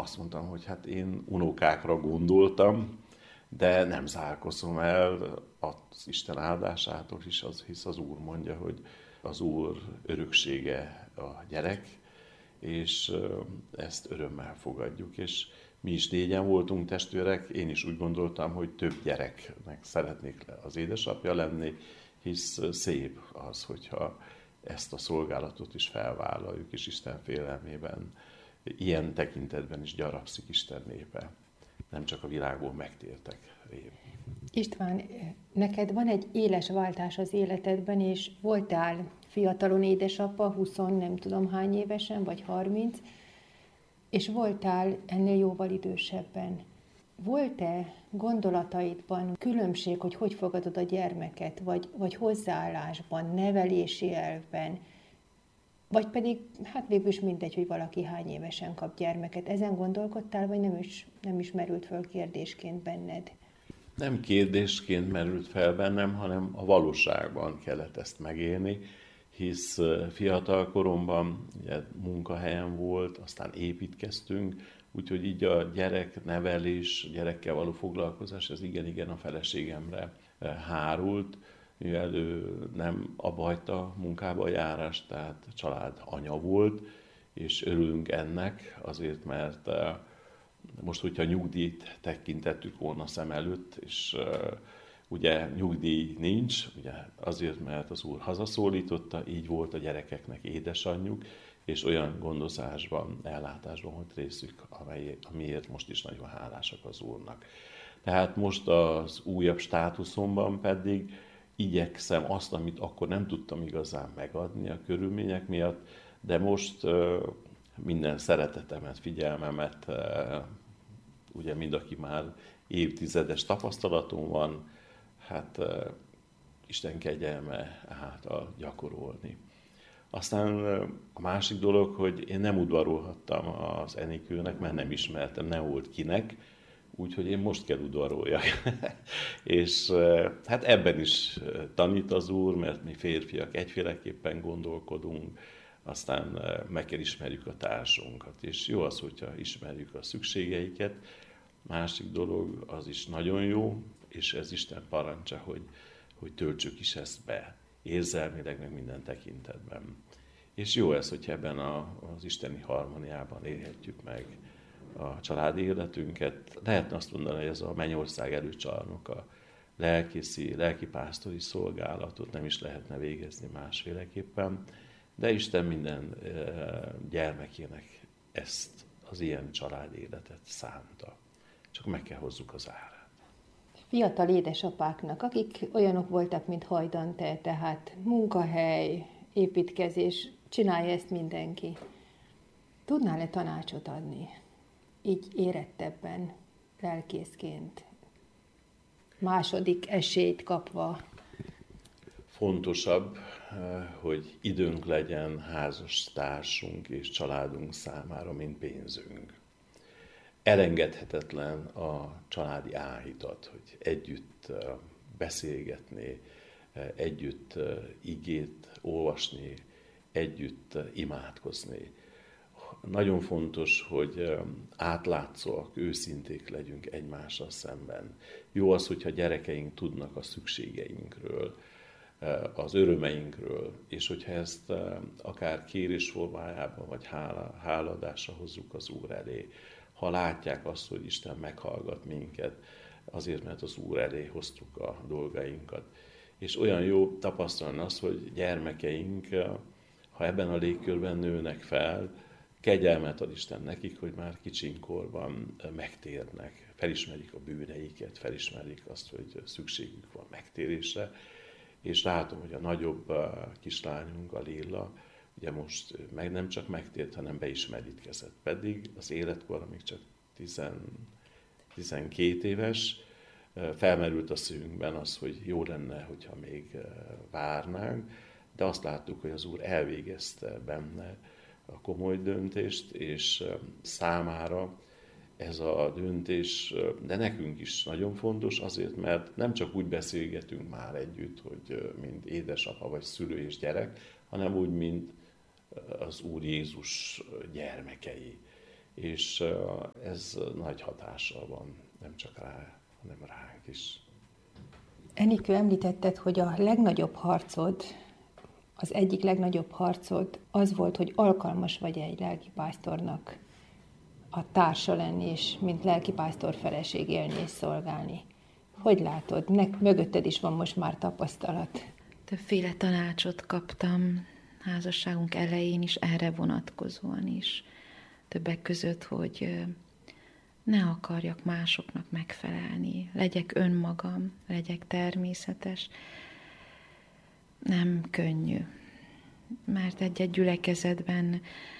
azt mondtam, hogy hát én unokákra gondoltam, de nem zárkozom el az Isten áldásától is, hisz az Úr mondja, hogy az Úr öröksége a gyerek, és ezt örömmel fogadjuk. És mi is négyen voltunk testvérek, én is úgy gondoltam, hogy több gyereknek szeretnék az édesapja lenni, hisz szép az, hogyha ezt a szolgálatot is felvállaljuk, és Isten félelmében, ilyen tekintetben is gyarapszik Isten népe. Nem csak a világból megtértek révén. István, neked van egy éles váltás az életedben, és voltál fiatalon édesapa, 20 nem tudom hány évesen, vagy 30, és voltál ennél jóval idősebben. Volt-e gondolataidban különbség, hogy hogy fogadod a gyermeket, vagy hozzáállásban, nevelési elvben, vagy pedig, hát végül is mindegy, hogy valaki hány évesen kap gyermeket. Ezen gondolkodtál, vagy nem is merült föl kérdésként benned? Nem kérdésként merült fel bennem, hanem a valóságban kellett ezt megélni, hisz fiatal koromban ugye, munkahelyen volt, aztán építkeztünk, úgyhogy így a gyereknevelés, gyerekkel való foglalkozás, ez igen a feleségemre hárult, mivel ő nem abba hagyta munkába a járást, tehát család anya volt, és örülünk ennek azért, mert most, hogyha nyugdíjt tekintettük volna szem előtt, és ugye nyugdíj nincs, ugye azért, mert az Úr hazaszólította, így volt a gyerekeknek édesanyjuk, és olyan gondozásban, ellátásban volt részük, amiért most is nagyon hálásak az Úrnak. Tehát most az újabb státuszomban pedig igyekszem azt, amit akkor nem tudtam igazán megadni a körülmények miatt, de most minden szeretetemet, figyelmemet, ugye mind aki már évtizedes tapasztalatom van, hát Isten kegyelme által gyakorolni. Aztán a másik dolog, hogy én nem udvarolhattam az Enikőnek, mert nem ismertem, nem volt kinek, úgyhogy én most kell udvaroljak. És hát ebben is tanít az Úr, mert mi férfiak egyféleképpen gondolkodunk, aztán meg kell ismerjük a társunkat. És jó az, hogyha ismerjük a szükségeiket. Másik dolog, az is nagyon jó, és ez Isten parancsa, hogy töltsük is ezt be, érzelmileg, meg minden tekintetben. És jó ez, hogy ebben az isteni harmóniában élhetjük meg a családi életünket. Lehetne azt mondani, hogy ez a mennyország előcsarnoka, lelkipásztori szolgálatot nem is lehetne végezni másféleképpen, de Isten minden gyermekének ezt az ilyen családi életet szánta. Csak meg kell hozzuk az árát. Fiatal édesapáknak, akik olyanok voltak, mint Hajdan te, tehát munkahely, építkezés, csinálja ezt mindenki. Tudnál-e tanácsot adni? Így érettebben, lelkészként, második esélyt kapva. Fontosabb, hogy időnk legyen házastársunk és családunk számára, mint pénzünk. Elengedhetetlen a családi áhítat, hogy együtt beszélgetni, együtt igét olvasni, együtt imádkozni. Nagyon fontos, hogy átlátszóak, őszinték legyünk egymással szemben. Jó az, hogyha gyerekeink tudnak a szükségeinkről, az örömeinkről, és hogyha ezt akár kérés formájában, vagy háladásra hozzuk az Úr elé, ha látják azt, hogy Isten meghallgat minket, azért, mert az Úr elé hoztuk a dolgainkat. És olyan jó tapasztalni az, hogy gyermekeink, ha ebben a légkörben nőnek fel, kegyelmet ad Isten nekik, hogy már kicsinkorban megtérnek, felismerik a bűneiket, felismerik azt, hogy szükségük van megtérésre, és látom, hogy a nagyobb kislányunk, a Lilla, ugye most meg nem csak megtért, hanem be is merítkezett. Pedig az életkor, még csak 12 éves, felmerült a szívünkben az, hogy jó lenne, hogyha még várnánk, de azt láttuk, hogy az Úr elvégezte benne a komoly döntést, és számára ez a döntés, de nekünk is nagyon fontos azért, mert nem csak úgy beszélgetünk már együtt, hogy mint édesapa vagy szülő és gyerek, hanem úgy, mint az Úr Jézus gyermekei. és ez nagy hatással van, nem csak rá, hanem ránk is. Enikő, említetted, hogy a legnagyobb harcod, az egyik legnagyobb harcod az volt, hogy alkalmas vagy egy lelkipásztornak a társa lenni, és mint lelkipásztor feleség élni és szolgálni. Hogy látod? Mögötted is van most már tapasztalat. Többféle tanácsot kaptam házasságunk elején is, erre vonatkozóan is. Többek között, hogy ne akarjak másoknak megfelelni, legyek önmagam, legyek természetes. Nem könnyű, mert egy gyülekezetben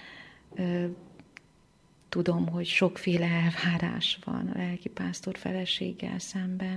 tudom, hogy sokféle elvárás van a lelkipásztor feleséggel szemben.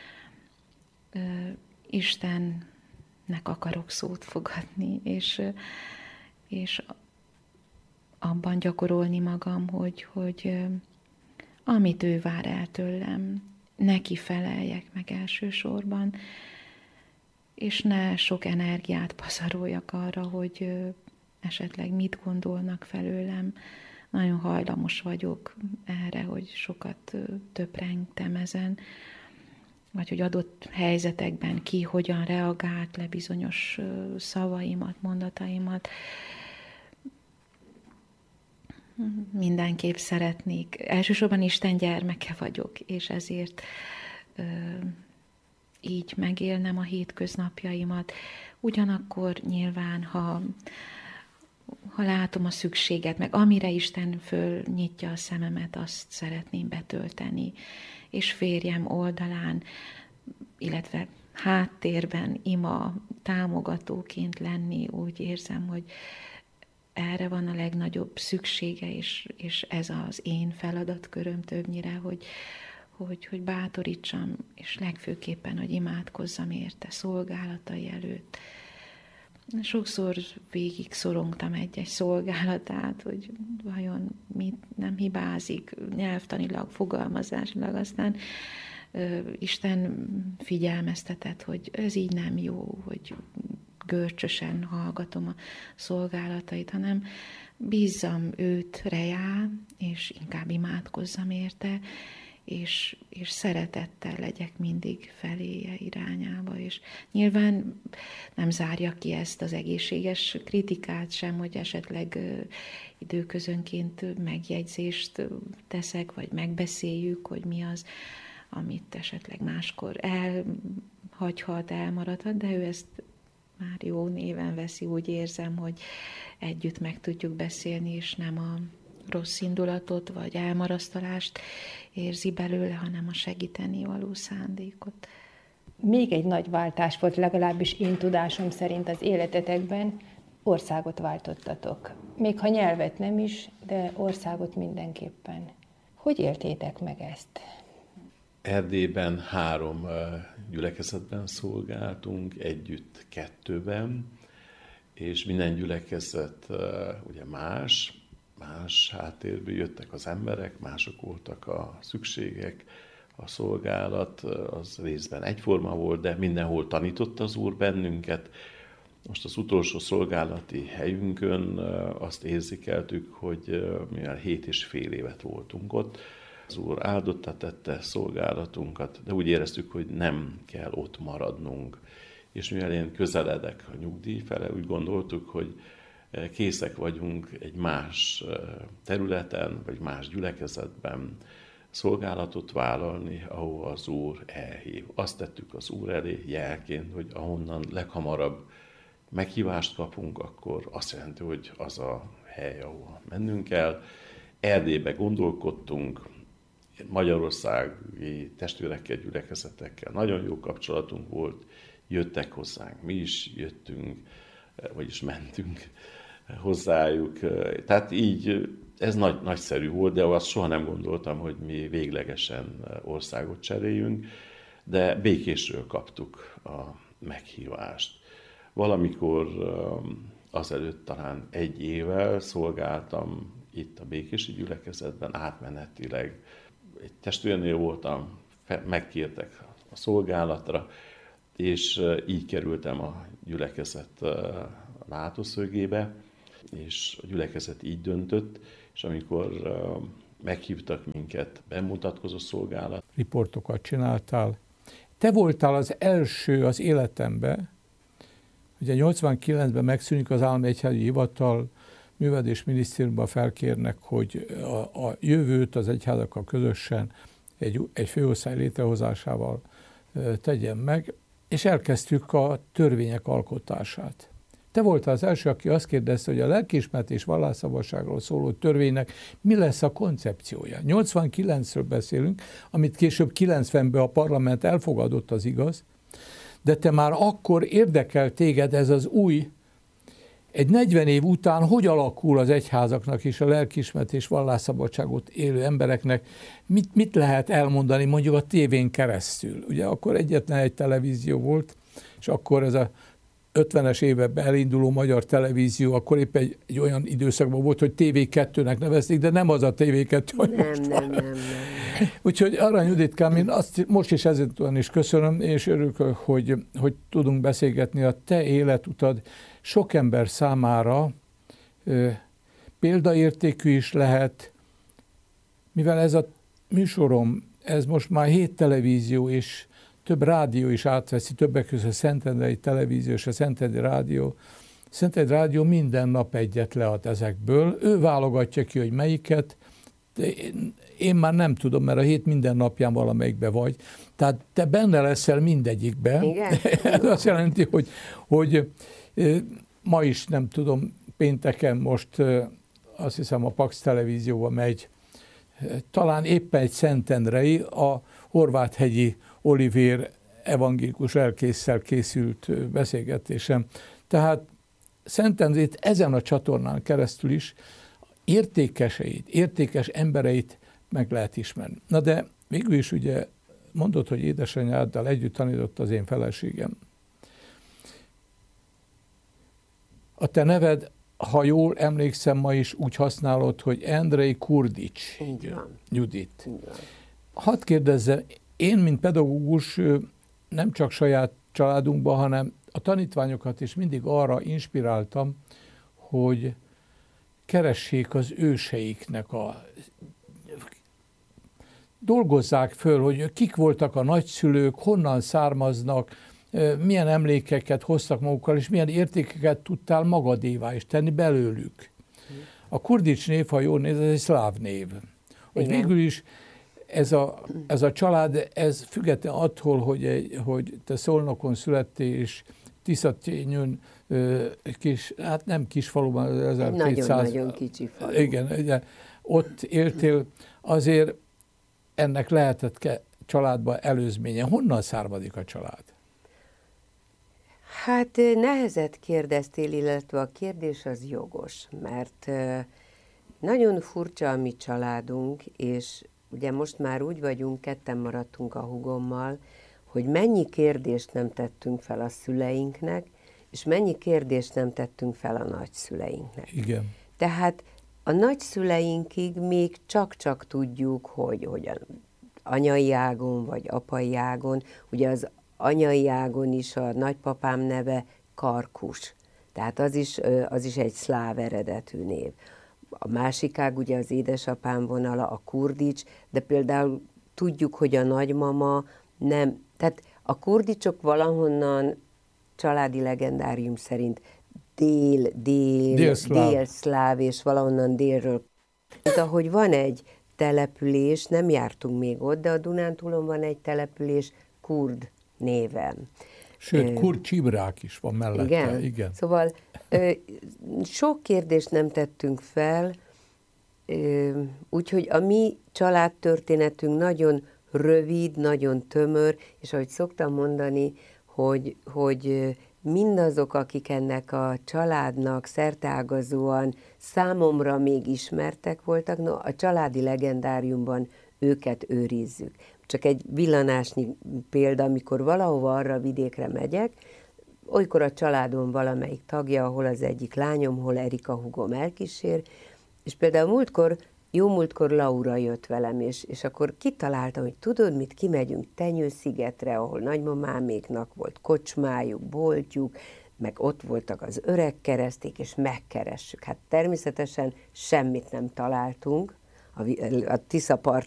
Istennek akarok szót fogadni, és abban gyakorolni magam, hogy amit ő vár el tőlem, neki feleljek meg elsősorban, és ne sok energiát pazaroljak arra, hogy esetleg mit gondolnak felőlem. Nagyon hajlamos vagyok erre, hogy sokat töprengtem ezen, vagy hogy adott helyzetekben ki hogyan reagált le bizonyos szavaimat, mondataimat. Mindenképp szeretnék. Elsősorban Isten gyermeke vagyok, és ezért így megélnem a hétköznapjaimat. Ugyanakkor nyilván, ha látom a szükséget, meg amire Isten fölnyitja a szememet, azt szeretném betölteni. És férjem oldalán, illetve háttérben ima támogatóként lenni, úgy érzem, hogy erre van a legnagyobb szüksége, és ez az én feladatköröm többnyire, hogy bátorítsam, és legfőképpen, hogy imádkozzam érte szolgálatai előtt. Sokszor végig szorongtam egy-egy szolgálatát, hogy vajon mit nem hibázik nyelvtanilag, fogalmazásilag, aztán Isten figyelmeztetett, hogy ez így nem jó, hogy görcsösen hallgatom a szolgálatait, hanem bízzam őt rejá, és inkább imádkozzam érte, és szeretettel legyek mindig feléje irányába, és nyilván nem zárja ki ezt az egészséges kritikát sem, hogy esetleg időközönként megjegyzést teszek, vagy megbeszéljük, hogy mi az, amit esetleg máskor elhagyhat, elmaradhat, de ő ezt már jó néven veszi, úgy érzem, hogy együtt meg tudjuk beszélni, és nem a rossz indulatot vagy elmarasztalást érzi belőle, hanem a segíteni való szándékot. Még egy nagy váltás volt, legalábbis én tudásom szerint az életetekben, országot váltottatok. Még ha nyelvet nem is, de országot mindenképpen. Hogy éltétek meg ezt? Erdélyben 3 gyülekezetben szolgáltunk, együtt 2-ben, és minden gyülekezet ugye más háttérből jöttek az emberek, mások voltak a szükségek, a szolgálat az részben egyforma volt, de mindenhol tanított az Úr bennünket. Most az utolsó szolgálati helyünkön azt érzékeltük, hogy mivel 7,5 évet voltunk ott, az Úr áldotta tette szolgálatunkat, de úgy éreztük, hogy nem kell ott maradnunk. És mivel én közeledek a nyugdíj fele, úgy gondoltuk, hogy készek vagyunk egy más területen, vagy más gyülekezetben szolgálatot vállalni, ahol az Úr elhív. Azt tettük az Úr elé jelként, hogy ahonnan leghamarabb meghívást kapunk, akkor azt jelenti, hogy az a hely, ahol mennünk kell. Erdélybe gondolkodtunk, magyarországi testvérekkel, gyülekezetekkel nagyon jó kapcsolatunk volt, jöttek hozzánk, mi is jöttünk, vagyis mentünk hozzájuk. Tehát így ez nagyszerű volt, de azt soha nem gondoltam, hogy mi véglegesen országot cseréljünk, de Békésről kaptuk a meghívást. Valamikor azelőtt talán 1 évvel szolgáltam itt a békési gyülekezetben, átmenetileg. Egy testvérnél voltam, megkértek a szolgálatra, és így kerültem a gyülekezet látószögébe, és a gyülekezet így döntött, és amikor meghívtak minket bemutatkozó szolgálat. Riportokat csináltál. Te voltál az első az életemben, ugye 89-ben megszűnik az Állami Egyházi Hivatal, Művelődés Minisztériumban felkérnek, hogy a jövőt az egyházakkal közösen egy főosztály létrehozásával tegyen meg, és elkezdtük a törvények alkotását. Te voltál az első, aki azt kérdezte, hogy a lelkiismeret és vallásszabadságról szóló törvénynek mi lesz a koncepciója. 89-ről beszélünk, amit később 90-ben a parlament elfogadott, az igaz, de te már akkor érdekel téged ez az új, egy 40 év után hogy alakul az egyházaknak és a lelkiismeret és vallásszabadságot élő embereknek, mit lehet elmondani mondjuk a tévén keresztül. Ugye akkor egyetlen egy televízió volt, és akkor ez a 50-es években elinduló magyar televízió, akkor épp egy olyan időszakban volt, hogy TV2-nek nevezték, de nem az a TV2, hogy most van. Nem. Úgyhogy Arany Juditkám, én azt most is ezután is köszönöm, és örülök, hogy tudunk beszélgetni. A te életutad sok ember számára példaértékű is lehet, mivel ez a műsorom, ez most már 7 televízió és több rádió is átveszi, többek között a Szentendrei Televízió és a Szentendrei Rádió. Szentendrei Rádió minden nap egyet lead ezekből. Ő válogatja ki, hogy melyiket. Én már nem tudom, mert a 7 minden napján valamelyikbe vagy. Tehát te benne leszel mindegyikben. Igen? Ez azt jelenti, hogy ma is nem tudom, pénteken most azt hiszem a Pax Televízióba megy, talán éppen egy szentendrei, a Horváthegyi Olivér evangélikus lelkésszel készült beszélgetésem. Tehát Szentendrét ezen a csatornán keresztül is értékeseit, értékes embereit meg lehet ismerni. Na de végül is ugye mondod, hogy édesanyáddal együtt tanított az én feleségem. A te neved, ha jól emlékszem, ma is úgy használod, hogy Endrei Kurdics. Így van. Judit. Így van. Hadd kérdezzem, én, mint pedagógus, nem csak saját családunkban, hanem a tanítványokat is mindig arra inspiráltam, hogy keressék az őseiknek dolgozzák föl, hogy kik voltak a nagyszülők, honnan származnak, milyen emlékeket hoztak magukkal, és milyen értékeket tudtál magadévá is tenni belőlük. A Kurdics név, ha jól néz, ez egy szláv név. Hogy végül is ez a család, ez független attól, hogy te Szolnokon születtél, és Tiszatényön, hát nem kis faluban, 1200... Nagyon-nagyon kicsi falu. Igen, ott éltél, azért ennek lehetett családba előzménye. Honnan származik a család? Hát nehezet kérdeztél, illetve a kérdés az jogos, mert nagyon furcsa a mi családunk, és ugye most már úgy vagyunk, ketten maradtunk a húgommal, hogy mennyi kérdést nem tettünk fel a szüleinknek, és mennyi kérdést nem tettünk fel a nagyszüleinknek. Igen. Tehát a nagyszüleinkig még csak-csak tudjuk, hogy anyai ágon vagy apai ágon, ugye az anyai ágon is a nagypapám neve Karkus, tehát az is egy szláv eredetű név. A másik ág, ugye az édesapám vonala a Kurdics, de például tudjuk, hogy a nagymama nem, tehát a kurdicsok valahonnan családi legendárium szerint délszláv, és valahonnan délről. Mint ahogy van egy település, nem jártunk még ott, de a Dunántúlon van egy település kurd néven. Sőt, kurd csibrák is van mellette. Igen. Szóval sok kérdést nem tettünk fel, úgyhogy a mi családtörténetünk nagyon rövid, nagyon tömör, és ahogy szoktam mondani, hogy mindazok, akik ennek a családnak szerteágazóan számomra még ismertek voltak, no, a családi legendáriumban őket őrizzük. Csak egy villanásnyi példa, amikor valahova arra vidékre megyek, olykor a családom valamelyik tagja, ahol az egyik lányom, hol Erika húgom elkísér, és például jó múltkor Laura jött velem, és akkor kitaláltam, hogy tudod mit, kimegyünk Tenyő-szigetre, ahol nagymamáméknak volt kocsmájuk, boltjuk, meg ott voltak az öreg kereszték, és megkeressük. Hát természetesen semmit nem találtunk, a Tisza